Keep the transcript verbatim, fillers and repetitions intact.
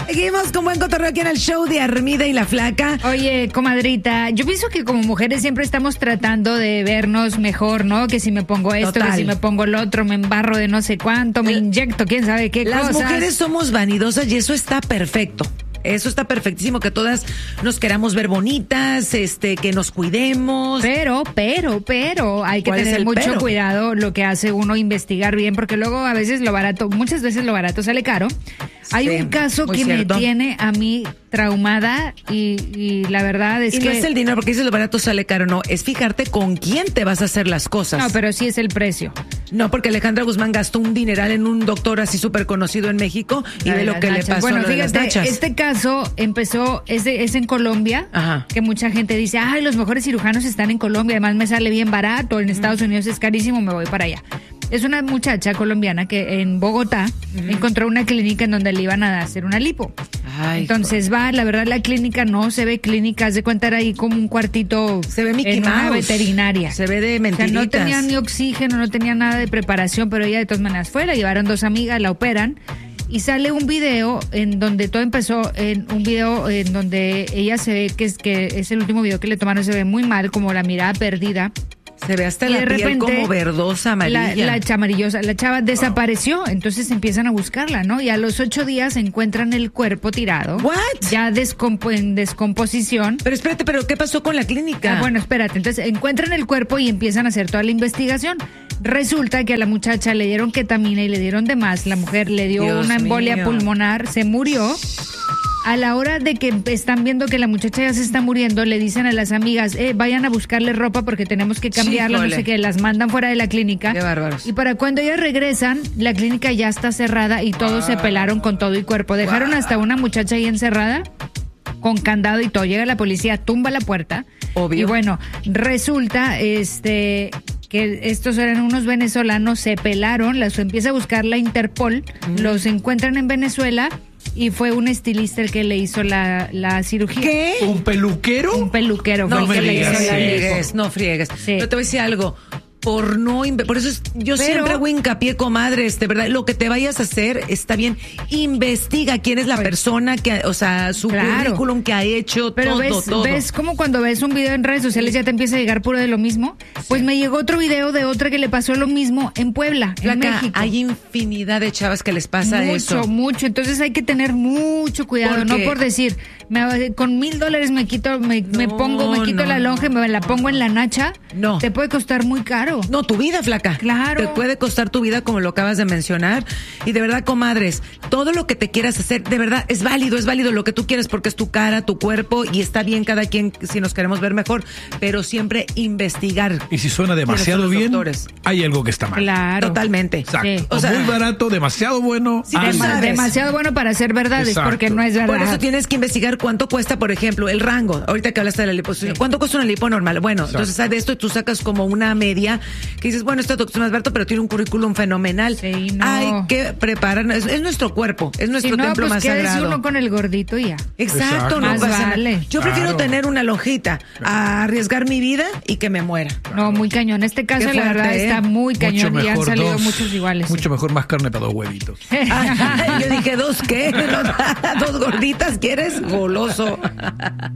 Seguimos con buen cotorreo aquí en el show de Armida y la Flaca. Oye, comadrita, yo pienso que como mujeres siempre estamos tratando de vernos mejor, ¿no? Que si me pongo esto, Total. que si me pongo lo otro, me embarro de no sé cuánto, me inyecto, quién sabe qué Las cosas. mujeres somos vanidosas y eso está perfecto. Eso está perfectísimo, que todas nos queramos ver bonitas, este, que nos cuidemos. Pero, pero, pero, hay que ¿Cuál es tener el mucho pero? cuidado lo que hace uno investigar bien, porque luego a veces lo barato, muchas veces lo barato sale caro. Hay Sí, un caso muy que cierto. me tiene a mí traumada y, y la verdad es Y que... no es el dinero, porque dices lo barato sale caro, no. Es fijarte con quién te vas a hacer las cosas. No, pero sí es el precio. No, porque Alejandra Guzmán gastó un dineral en un doctor así súper conocido en México y La ve de lo las que le nachas. pasó Bueno, a lo de las fíjate, nachas. este caso empezó, es, de- es en Colombia, Ajá. que mucha gente dice, ay, los mejores cirujanos están en Colombia, además me sale bien barato, en Estados Unidos es carísimo, me voy para allá. Es una muchacha colombiana que en Bogotá encontró una clínica en donde le iban a hacer una lipo. Ay, Entonces va, la verdad la clínica no se ve clínica, haz de cuenta era ahí como un cuartito Se ve Mickey en una Mouse. veterinaria. Se ve de O sea, mentiritas. no tenía ni oxígeno, no tenía nada de preparación, pero ella de todas maneras fue, la llevaron dos amigas, la operan y sale un video en donde todo empezó, en un video en donde ella se ve que es que es el último video que le tomaron, se ve muy mal, como la mirada perdida. Se ve hasta Y la de piel repente, como verdosa, amarilla. La, la chamarillosa, la chava desapareció, entonces empiezan a buscarla, ¿no? Y a los ocho días encuentran el cuerpo tirado. What? Ya descompo- en descomposición. Pero espérate, ¿pero qué pasó con la clínica? Ah, bueno, espérate. Entonces encuentran el cuerpo y empiezan a hacer toda la investigación. Resulta que a la muchacha le dieron ketamina y le dieron de más. La mujer le dio Dios una embolia mío. pulmonar, se murió. A la hora de que están viendo que la muchacha ya se está muriendo, le dicen a las amigas, eh, vayan a buscarle ropa porque tenemos que cambiarla, Híjole. no sé qué, las mandan fuera de la clínica. Qué bárbaros. Y para cuando ellas regresan, la clínica ya está cerrada y todos se pelaron con todo y cuerpo. Dejaron hasta una muchacha ahí encerrada con candado y todo. Llega la policía, tumba la puerta. Obvio. Y bueno, resulta este que estos eran unos venezolanos, se pelaron, las empieza a buscar la Interpol, Mm. los encuentran en Venezuela y fue un estilista el que le hizo la, la cirugía. ¿Qué? ¿Un peluquero? Un peluquero fue No el que le digas hizo la eso. lipo. friegues, no friegues. Sí. Yo te voy a decir algo. Por no, inve- por eso es- yo Pero- siempre hago hincapié, comadres, de verdad, lo que te vayas a hacer está bien. Investiga quién es la persona que, o sea, su Claro. currículum que ha hecho, Pero todo, ves, todo. ves como cuando ves un video en redes sociales ya te empieza a llegar puro de lo mismo. Pues me llegó otro video de otra que le pasó lo mismo en Puebla, en Flaca, México. hay infinidad de chavas que les pasa mucho, eso. mucho. Entonces hay que tener mucho cuidado, Porque- no por decir, me- con mil dólares me quito, me, me No, pongo, me quito no, la lonja, y me la pongo en la nacha. No. Te puede costar muy caro. No, tu vida, flaca. Claro. Te puede costar tu vida, como lo acabas de mencionar. Y de verdad, comadres, todo lo que te quieras hacer, de verdad, es válido, es válido lo que tú quieres porque es tu cara, tu cuerpo y está bien cada quien si nos queremos ver mejor, pero siempre investigar. Y si suena ¿Quiénes demasiado son los bien, doctores? hay algo que está mal. Claro. Totalmente. Exacto. Sí. O, O sea- muy barato, demasiado bueno. Sí, tú algo. Dema- sabes. demasiado bueno para ser verdades, Exacto. porque no es verdad. Por eso tienes que investigar cuánto cuesta, por ejemplo, el rango. Ahorita que hablaste de la liposucción, ¿cuánto cuesta una lipo normal? Bueno, Exacto. entonces ¿sabes? De esto tú sacas como una media que dices, bueno, este doctor es más barato, pero tiene un currículum fenomenal. Sí, no. Hay que preparar, es, es nuestro cuerpo, es nuestro si no, templo pues más quédese sagrado. uno con el gordito y ya. Exacto, Exacto. no Más pasa nada. vale. Yo prefiero Claro. tener una lonjita a arriesgar mi vida y que me muera. No, muy cañón. Este caso, Qué la verdad, fuerte, ¿eh? está muy cañón y han salido dos- muchos iguales. Mucho mejor más carne para dos huevitos. Yo dije, ¿dos qué? ¿Dos gorditas quieres? Goloso.